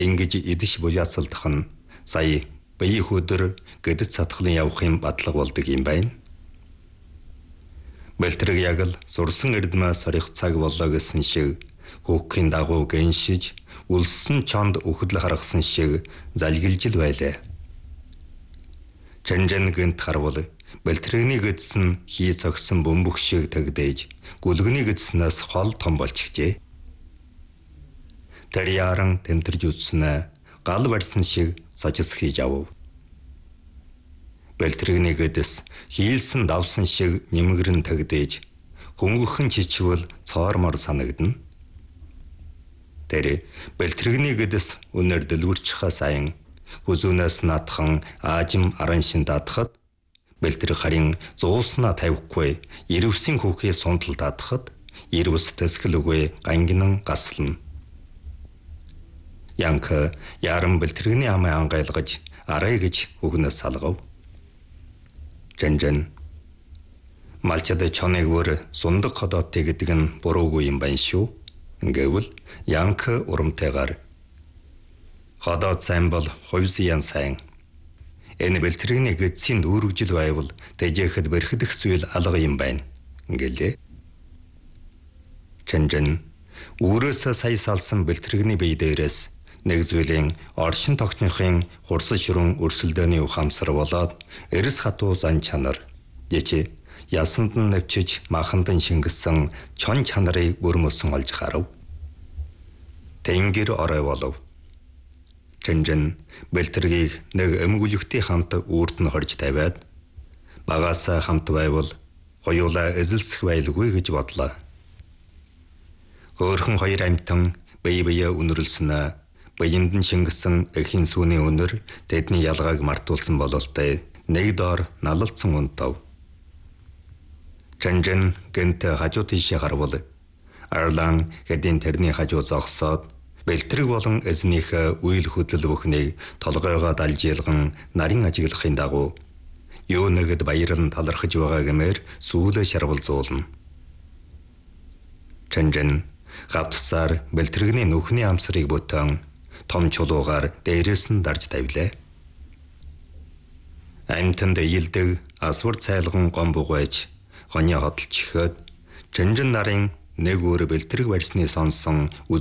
Ингэж идэж буяацалдах нь сая бие хөдөр гэдэц сатгалан явахын бадлага болдог юм байна. Бэлтрэг яг л сурсан эрдмээс сорих цаг боллоо гэсэн шиг хүүхдийн дагуу гэншиж үлссэн чонд үхэл харгасан шиг залгилж л байлаа. Чанжан гэнт харвал бэлтрэгний гэдэс нь хий цогсон бөмбөг шиг тагдээж гүлгний гэдэснээс хол том болчихжээ. Тэр яран тэмтэрж үзснэ гал барьсан шиг сожис хийж авав. Бэлтрэгний гэдэс хийлсэн давсан шиг нэмгэрэн тагдээж хөнгөхэн чичвэл цоормор санагдана. Тэр бэлтрэгний гэдэс өнөр дэлгүрчхаа сайн хүзүүнээс наатхан аажим аран шин даатахад бэлтрэг харин зууснаа тавихгүй ирвсийн хүүхээ сунтал даатахад ирвс тэсгэлгүй гангинан гаслана. Янка яран бэлтрэгний амаа ангайлгаж арай гэж үгнээс салгав. Чанжан малчад чоныг өөр сундаг ходооттэй гэдэг нь буруугүй юм байна шүү. Гэвэл Янка урамтайгаар ходоот сайн бол хувьсян сайн. Энэ бэлтрэгний гэдсийн дүүргжил байвал тэжээхэд бэрхэдэх зүйл алга юм байна. Гэлээ. Чанжан үүрээс сая салсан бэлтрэгний бие дээрээс нэг зүйлийн оршин тогтнохын хурсан ширүүн өрсөлдөөний ухаамсар болоод эрс хатуу зан чанар яч ялсанд нь навчиж махандан шингэсэн чон чанарыг бүрмөсөн олж харав. Тэнгэр орой болов. Чанжан бэлтрэгийг нэг эмгүүлэгтэй хамт үрд нь хорж тавиад багаасаа хамт байвал хоёулаа эзэлсэх байлгүй гэж бодлоо. Хөөрхөн хоёр амьтан бие бие үнэрлснэ. Баянд нь шингэсэн эхийн сүүний өнөр тэдний ялгааг мартуулсан бололтой нэг доор налалцсан унтав. Чанжан гэнт хажуу тийшээ харвал Арлан хэдийн тэрний хажуу зогсоод бэлтрэг болон эзнийхээ үйл хөдлөл бүхнийг толгойгоо далж ялган нарийн ажиглахын дагуу юу нэгэд баяр нь талархаж байгаа гэмээр сүүлээ шарвалзуулна. Чанжан гавтсаар бэлтрэгний нүхний амсрыг бүтэн том чулуугаар дээрээс нь дарж тавилаа. Амьтанд ийдэг асвар цайлган гомбог байж хоны хотолч ихэд Чанжан нарын нэг өөр бэлтрэг барьсны сонсон үз